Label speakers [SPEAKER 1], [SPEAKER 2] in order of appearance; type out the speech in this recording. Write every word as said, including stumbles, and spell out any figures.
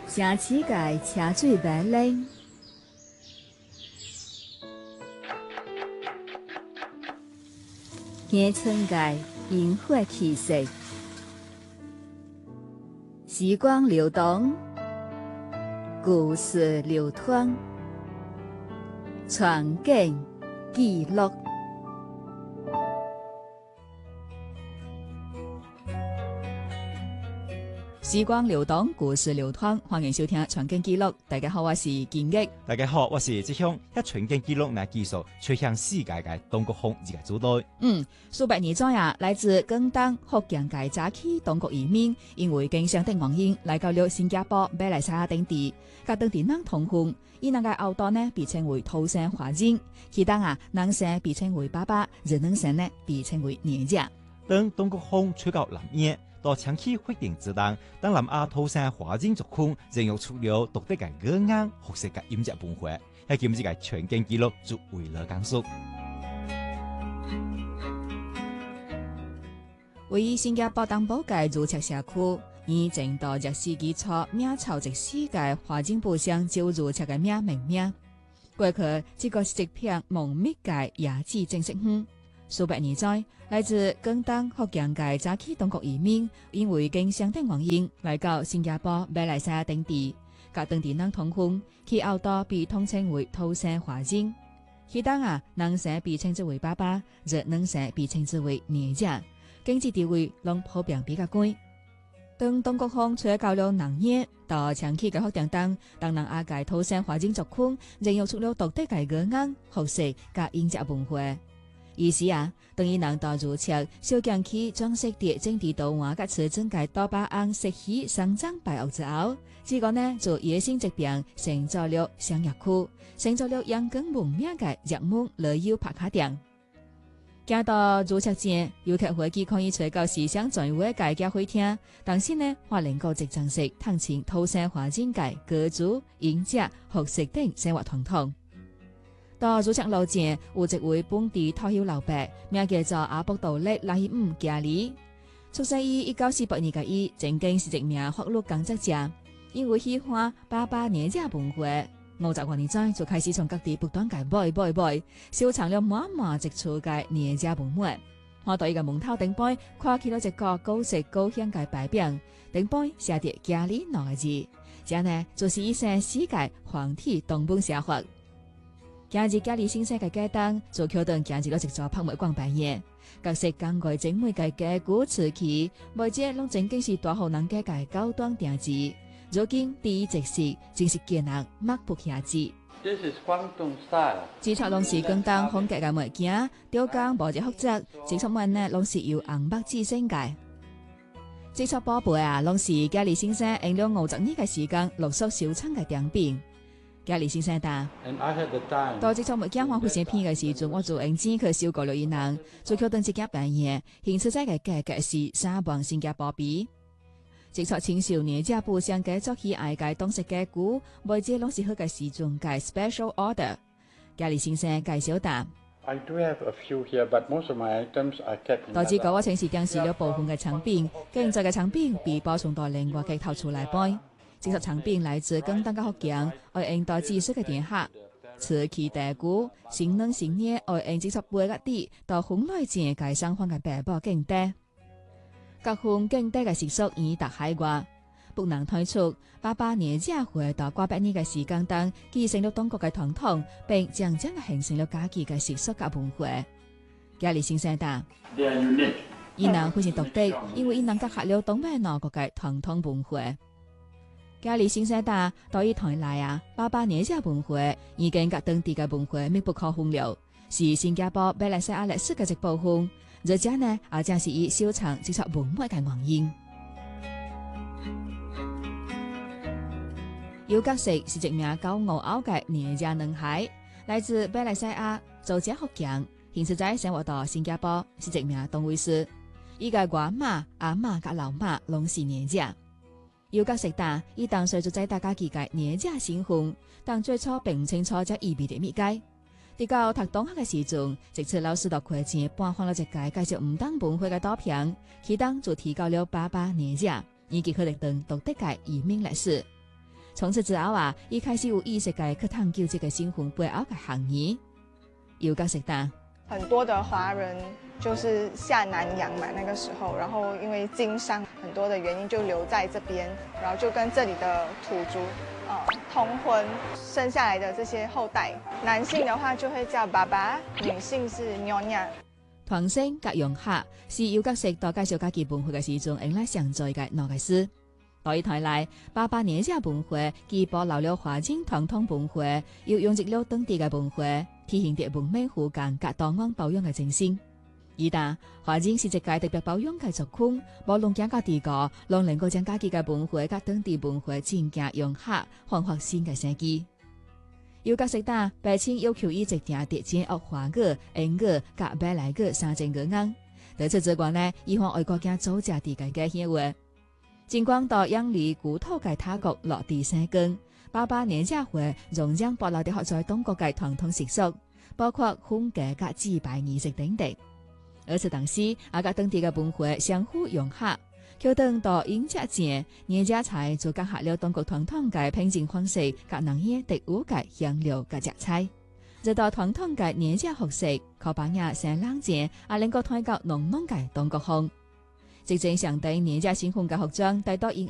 [SPEAKER 1] 城市界车水马龙，乡村界烟火气息，时光流动，故事流淌，传景记录。时光流动，故事流淌，欢迎收听《传景记录》。大家好，我是金毅。
[SPEAKER 2] 大家好，我是志雄。一传景记录乃技术吹向世界嘅东国风一个组队。
[SPEAKER 1] 嗯，数百年前呀，来自广东福建界早期东国移民，因为经商的原因，来到了新加坡、马来西亚等地，甲当地人通婚。伊人嘅后代呢，被称为土生华人。其当啊，男生被称为爸爸，而女生呢，被称为娘家。
[SPEAKER 2] 当东国风吹到南边。到长期决定之当，当南亚土生华人族群孕育出了独特嘅语言、学识嘅饮食文化，喺今次嘅全景記錄就為了講述。
[SPEAKER 1] 位於新加坡東部嘅如赤社區，以正到入世紀初名朝直世界華人部上就如赤嘅名命名。過去這個是一片濃密嘅野子正式園。數百年前，來自廣東福建界早期東國移民，因為經商等原因，來到新加坡、馬來西亞等地，甲當地人通婚，其後代被統稱為土生華人。其當啊，男生被稱之為爸爸，而女生被稱之為娘家，經濟地位攏普遍比較高。當東國風吹到了南野，到長期嘅福建當，當南亞界土生華人族群，孕育出了獨特嘅語言、學識甲飲食文化。意思啊，當伊人到如赤小江區裝飾啲整地道灣甲瓷磚界多巴胺石起生長敗惡之後，這個呢就野生疾病成咗了商業區，成咗了陽光聞名嘅熱門旅遊拍卡店。行到如赤前，遊客飛機可以吹到時尚最偉嘅教會廳，當時呢還能夠直正式探親土生華人界居住、飲食、學識等生活傳統。到如赤路前有一位本地退休老伯，名叫做阿卜杜勒拉希姆加里。出生於一九四八年嘅伊，曾經是一名法律工作者。因為喜歡爸爸娘家文化，五十多年前就開始從各地不斷嘅買買買，收藏了滿滿一處嘅娘家文物。看到伊個門頭頂杯，看起了一個高色高香嘅牌匾，頂杯寫着加里兩個字，這呢就是以前世界皇體東本社會。今日加里先生嘅街燈就橋段行至咗一座拍賣館擺嘢，各式工藝精美嘅家具瓷器，每隻攏正經是大戶人家嘅高端定製。如今第一直視正是見人目不暇接。
[SPEAKER 3] This is Guangdong style。
[SPEAKER 1] 至初攏是廣東風格嘅物件，雕工無一複雜，正出面呢攏是由紅白紙升嘅。這出寶貝啊，攏是加里先生用了五十年嘅時間陸續收藏嘅典品。加里先生答：到這出物件我非常偏嘅時陣，我就用錢去收購了一人，就決定自己辦嘢，現出在嘅價格是三萬新加坡幣。這出青少年家部上嘅作起愛嘅當時嘅股，每隻攏是好嘅時陣嘅 special order。加里先生介紹答：到這個我請是定時了部分嘅產品，現在嘅產品被保存到另外嘅頭出來擺。這些產品來自廣東嘅福建，愛用到知識嘅電客，瓷器大鼓，新郎新娘愛用這些杯嘅啲，到婚禮前嘅相關嘅白布敬帶。各項敬帶嘅習俗已達海外，不能推出。爸爸娘家回到過百年嘅時間當，繼承了東國嘅傳統，並漸漸嘅形成了家己嘅習俗及文化。加里先生答：伊人非常獨特，因為伊能結合了東北兩國嘅傳統文化。加里先生答：到伊台來啊，爸爸娘家文化已經甲當地嘅文化密不可分了，是新加坡馬來西亞歷史嘅一部分。而且呢，也正是伊收藏這出文物嘅原因。尤格石是一名高傲傲嘅娘家男孩，來自馬來西亞，祖籍福建，現實在生活到新加坡，是一名東衛師。伊嘅外媽、阿媽甲老媽攏是娘家。尤格石答：伊當歲就在大家己嘅娘家新婚，但最初並唔清楚這意味着乜解。直到讀中學嘅時陣，直至老師到課前播放了一個介紹唔當文化嘅圖片，其當就提高了爸爸娘家，以及佢哋等獨特嘅移民歷史。 從此之後啊，伊開始有意識嘅去探究這個新婚背後嘅含義。有角色答，
[SPEAKER 4] 很多的華人就是下南洋嘛，那個時候，然後因為經商很多的原因就留在這邊，然後就跟這裡的土族呃通婚，生下來的這些後代，男性的話就會叫爸爸，女性是娘娘。
[SPEAKER 1] 團星甲用客是有角色到介紹家己文化嘅時陣，用來上載嘅兩個事。對於台來，爸爸年家文化既保留了華人傳統文化，又融入了當地嘅文化，體現咗文明互鑒甲多元包容嘅精神。而但華人是一個特別包容嘅族群，無論講到地個，讓能夠將家己嘅文化甲當地文化真正融合，焕發新嘅生機。有角色答，白青要求伊直定特徵學華語、英語甲馬來語三種語言。對此之外呢，伊向外國家組織地界嘅協會。盡管到養離古土嘅他國落地生根，爸爸年家會仍將保留啲學在東國嘅傳統習俗，包括婚嫁甲祭拜儀式等等。而此當時，阿甲當地嘅文化相互融合。橋等到迎接前，年家菜就結合了中國傳統嘅烹飪方式，甲人嘢特有嘅香料甲食材。直到傳統嘅年家學食，靠把嘢成冷靜，也能夠推到濃濃嘅中國風。直正上對年家新婚嘅學長帶到